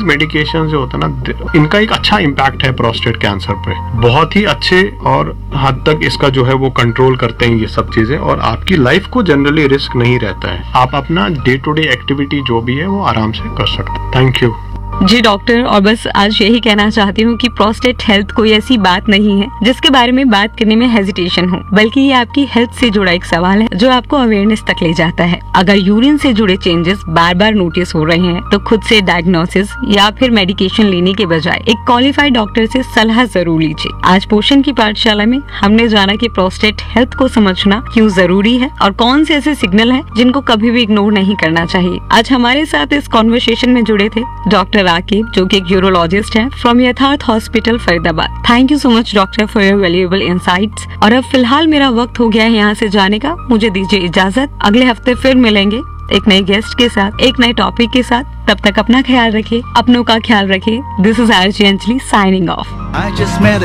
These medication जो होता है ना, इनका एक अच्छा इम्पैक्ट है प्रोस्टेट कैंसर पे, बहुत ही अच्छे और हद तक इसका जो है वो कंट्रोल करते हैं ये सब चीजें, और आपकी लाइफ को जनरली रिस्क नहीं रहता है। आप अपना डे टू डे एक्टिविटी जो भी है वो आराम से कर सकते हैं। थैंक यू जी डॉक्टर, और बस आज यही कहना चाहती हूँ कि प्रोस्टेट हेल्थ कोई ऐसी बात नहीं है जिसके बारे में बात करने में हेजिटेशन हो, बल्कि ये आपकी हेल्थ से जुड़ा एक सवाल है जो आपको अवेयरनेस तक ले जाता है। अगर यूरिन से जुड़े चेंजेस बार बार नोटिस हो रहे हैं तो खुद से डायग्नोसिस या फिर मेडिकेशन लेने के बजाय एक क्वालिफाइड डॉक्टर से सलाह जरूर लीजिए। आज पोषण की पाठशाला में हमने जाना कि प्रोस्टेट हेल्थ को समझना क्यों जरूरी है और कौन से ऐसे सिग्नल हैं जिनको कभी भी इग्नोर नहीं करना चाहिए। आज हमारे साथ इस कॉन्वर्सेशन में जुड़े थे डॉक्टर राकेश, जो कि एक यूरोलॉजिस्ट हैं फ्रॉम यथार्थ hospital Faridabad. Thank you so much doctor for your valuable insights. और अब फिलहाल मेरा वक्त हो गया है यहाँ से जाने का, मुझे दीजिए इजाजत। अगले हफ्ते फिर मिलेंगे एक नए गेस्ट के साथ, एक नए टॉपिक के साथ। तब तक अपना ख्याल रखिए, अपनों का ख्याल रखिए। This is RJ Anjali signing off.